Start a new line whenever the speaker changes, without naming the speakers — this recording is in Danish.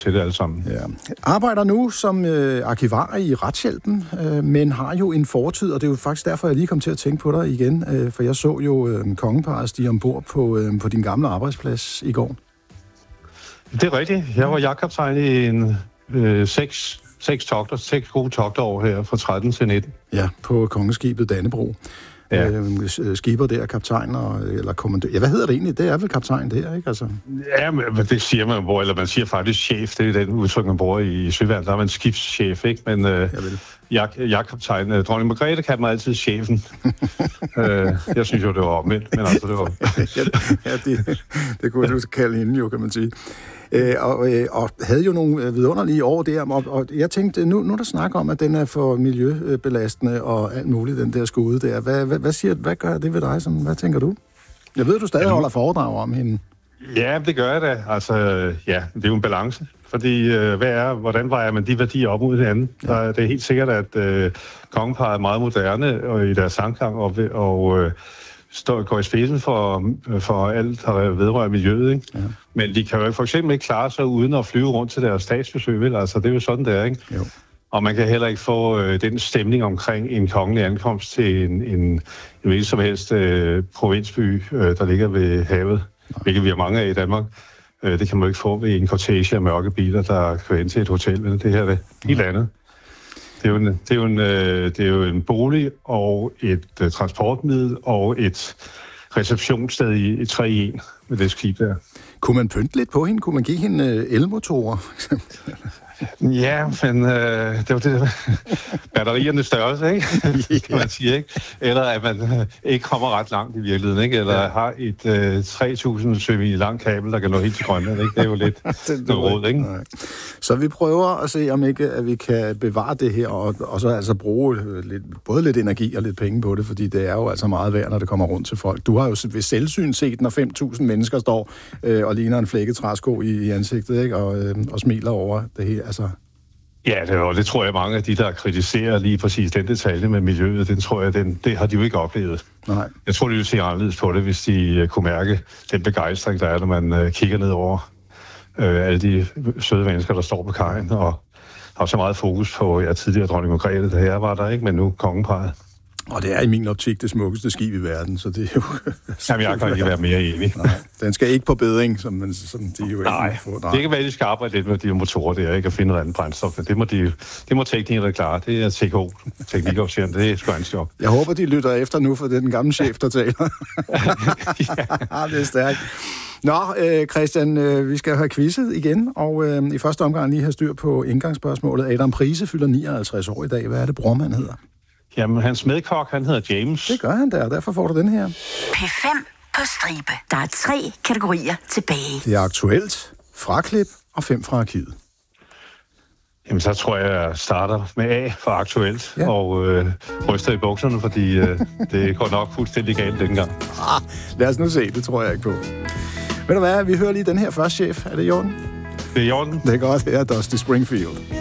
til det alle sammen.
Ja. Arbejder nu som arkivar i Retshjælpen, men har jo en fortid, og det er jo faktisk derfor, jeg lige kom til at tænke på dig igen, for jeg så jo kongeparret stige ombord på din gamle arbejdsplads i går.
Det er rigtigt. Jeg var jagtkaptajn i en 6 gode togter her fra 13 til 19.
Ja, på kongeskibet Dannebro. Ja. Skiber der, kaptajn eller kommandør. Ja, hvad hedder det egentlig? Det er vel kaptajn der, ikke? Altså.
Ja, men det siger man, eller man siger faktisk chef. Det er den udtryk, man bruger i Søværnet. Der er man skibschef, ikke? Men jagtkaptajn. Dronning Margrethe kaldte mig altid chefen. Jeg synes jo, det var omvendt, men altså det var...
det kunne du kalde hende jo, kan man sige. Og havde jo nogle vidunderlige år der, og jeg tænkte, nu er der snak om, at den er for miljøbelastende og alt muligt, den der skude der. Hvad gør det ved dig? Sådan? Hvad tænker du? Jeg ved, du stadig holder foredrag om hende.
Ja, det gør jeg da. Altså, ja, det er jo en balance. Fordi, hvordan vejer man de værdier op mod hinanden? Ja. Det er helt sikkert, at kongeparret er meget moderne og i deres sangklang og går i spidsen for alt, der vedrører miljøet, ikke? Ja. Men de kan jo for eksempel ikke klare sig uden at flyve rundt til deres statsbesøg, vel? Altså, det er jo sådan, det er, ikke? Jo. Og man kan heller ikke få den stemning omkring en kongelig ankomst til en hvilken som helst provinsby, der ligger ved havet, hvilket vi har mange af i Danmark. Det kan man jo ikke få ved en cortege af mørke biler, der kører ind til et hotel. Men det her er helt andet. Det er jo en bolig og et transportmiddel og et receptionssted i 3-1 med det skib der.
Kunne man pynte lidt på hende? Kunne man give hende elmotorer, for eksempel?
Ja, men det var det batteriernes størrelse, ikke? Kan man sige, ikke? Eller at man ikke kommer ret langt i virkeligheden, ikke? Eller har et 3.000 sømil langt kabel, der kan nå helt til Grønland, ikke? Det er jo lidt råd, ikke? Nej.
Så vi prøver at se, om ikke at vi kan bevare det her, og så altså bruge både lidt energi og lidt penge på det, fordi det er jo altså meget værd, når det kommer rundt til folk. Du har jo ved selvsyn set, når 5.000 mennesker står og ligner en flækket træsko i ansigtet, ikke? Og smiler over det her. Altså.
Ja, det tror jeg mange af de, der kritiserer lige præcis den detalje med miljøet, den tror jeg, det har de jo ikke oplevet. Nej. Jeg tror, de ville se anderledes på det, hvis de kunne mærke den begejstring, der er, når man kigger ned over alle de søde mennesker, der står på kajen, og har så meget fokus på tidligere dronning Margrethe, der her var der, ikke, men nu kongeparret. Og det er i min optik det smukkeste skib i verden, så det er jo... Jamen, jeg kan ikke være mere enig. Nej, den skal ikke på bedring, som de jo ikke får. Nej, det kan være, at de skal arbejde lidt med de motorer der, ikke, at finde noget andet brændstof, men det må teknikere klare. Det er TK, teknikofficeren, det er sgu hans job. Jeg håber, de lytter efter nu, for det er den gamle chef, der taler. Ja. Det er stærkt. Nå, Christian, vi skal have quizzet igen, og i første omgang lige have styr på indgangsspørgsmålet. Adam Prise fylder 59 år i dag. Hvad er det, brormand hedder? Jamen, hans medkok, han hedder James. Det gør han der, og derfor får du den her.
P5 på stribe. Der er 3 kategorier tilbage.
Det er aktuelt, fraklip og 5 fra arkivet.
Jamen, så tror jeg starter med A for aktuelt, ja. Og ryster i bukserne, fordi det går nok fuldstændig galt dengang.
Lad os nu se, det tror jeg ikke på. Ved du hvad, vi hører lige den her først, chef. Er det i orden?
Det er i orden.
Det er godt, det er Dusty Springfield.